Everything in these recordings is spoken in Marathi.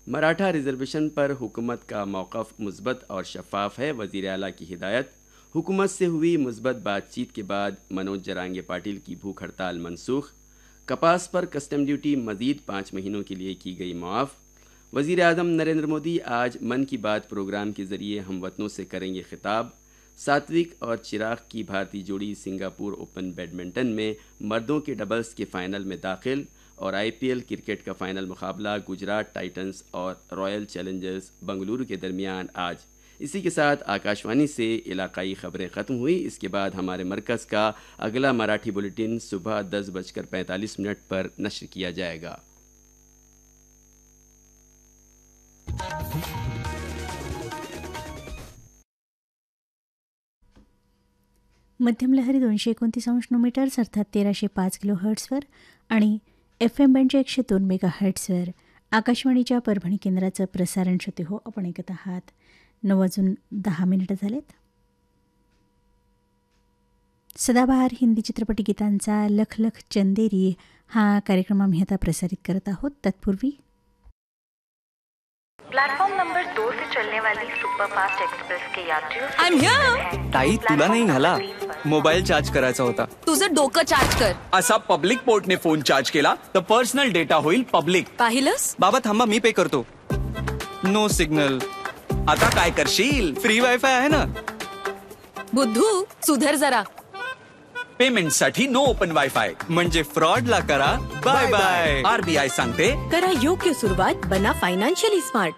मराठा रिजर्वेशन पर हुकूमत का मौक़िफ़ मुस्बत और शफ़ाफ़ है, वज़ीर आला की हिदायत। हुकूमत से हुई मुस्बत बातचीत के बाद मनोज जरांगे पाटिल की भूख हड़ताल मनसूख। कपास पर कस्टम ड्यूटी मज़ीद 5 महीनों के लिए की गई मुआफ़। वज़ीर आज़म नरेंद्र मोदी आज मन की बात प्रोग्राम के ज़रिए हमवतनों से करेंगे खिताब। सात्विक और चिराग की भारतीय जोड़ी सिंगापुर ओपन बैडमिंटन में मर्दों के डबल्स के फ़ाइनल में दाखिल। और आईपीएल क्रिकेट का फाइनल मुकाबला गुजरात टाइटंस और रॉयल चैलेंजर्स बेंगलुरु के दरमियान आज। इसी के साथ आकाशवाणी से इलाकाई खबरें ख़त्म हुई। इसके बाद हमारे मरकज़ का अगला मराठी बुलेटिन सुबह 10:45 पर नश्र किया जाएगा। मध्यम लहरी 229 मीटर्स अर्थात 1305 किलो हर्ट्सवर आणि FM बँडच्या 102 मेगा हर्ट्सवर आकाशवाणीच्या परभणी केंद्राचं प्रसारण श्रोते हो आपण ऐकत आहात. 9:10 झालेत. सदाबहार हिंदी चित्रपटी गीतांचा लख लख चंदेरी हा कार्यक्रम आम्ही आता प्रसारित करत आहोत. तत्पूर्वी प्लेटफॉर्म नंबर 2 से चलने वाली सुपरफास्ट एक्सप्रेस के यात्रियों आई एम हियर. ताई तुला नाही झाला, मोबाईल चार्ज करायचा होता. तुझं डोकं चार्ज कर. असा पब्लिक पोर्टने फोन चार्ज केला तर पर्सनल डेटा होईल पब्लिक. पाहिलंस? बाबा थांबा, मी पे करतो. No signal. आता काय करशील, फ्री वायफाय आहे ना. बुद्धू सुधर जरा. पेमेंट साठी नो ओपन वायफाय म्हणजे फ्रॉड ला करा बाय बाय. आरबीआय सांगते करा योग्य सुरुवात, बना फायनान्शियली स्मार्ट.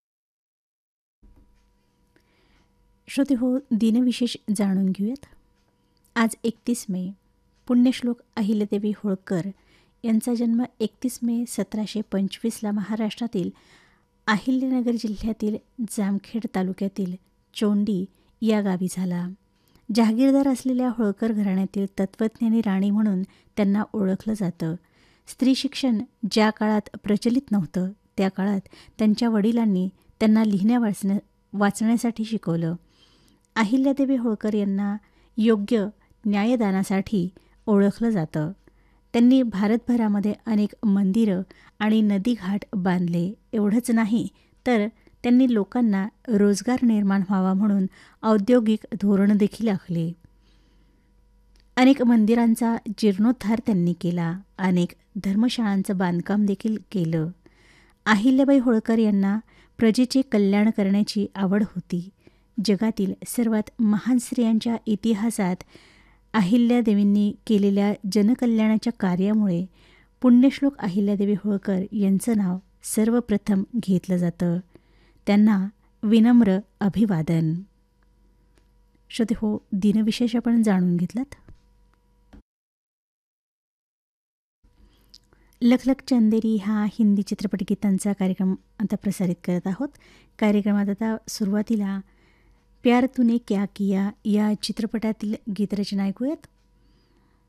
श्रोते हो, दिनविशेष जाणून घेऊयात. आज 31 मे. पुण्यश्लोक अहिल्यादेवी होळकर यांचा जन्म 31 मे 1725ला महाराष्ट्रातील अहिल्यानगर जिल्ह्यातील जामखेड तालुक्यातील चोंडी या गावी झाला. जहागीरदार असलेल्या होळकर घराण्यातील तत्त्वज्ञानी राणी म्हणून त्यांना ओळखलं जातं. स्त्री शिक्षण ज्या काळात प्रचलित नव्हतं त्या काळात त्यांच्या वडिलांनी त्यांना लिहिण्या वाचण्यासाठी शिकवलं. अहिल्यादेवी होळकर यांना योग्य न्यायदानासाठी ओळखलं जातं. त्यांनी भारतभरामध्ये अनेक मंदिरं आणि नदीघाट बांधले. एवढंच नाही तर त्यांनी लोकांना रोजगार निर्माण व्हावा म्हणून औद्योगिक धोरण देखील आखले. अनेक मंदिरांचा जीर्णोद्धार त्यांनी केला. अनेक धर्मशाळांचं बांधकाम देखील केलं. अहिल्याबाई होळकर यांना प्रजेचे कल्याण करण्याची आवड होती. जगातील सर्वात महान स्त्रियांच्या इतिहासात अहिल्यादेवींनी केलेल्या जनकल्याणाच्या कार्यामुळे पुण्यश्लोक अहिल्यादेवी होळकर यांचं नाव सर्वप्रथम घेतलं जातं. त्यांना विनम्र अभिवादन. श्रोते हो, दिनविशेष आपण जाणून घेतलात. लखलख चंदेरी हा हिंदी चित्रपट गीतांचा कार्यक्रम आता प्रसारित करत आहोत. कार्यक्रमात आता सुरुवातीला प्यार तूने क्या किया या चित्रपटातील गीतरचना ऐकूयात.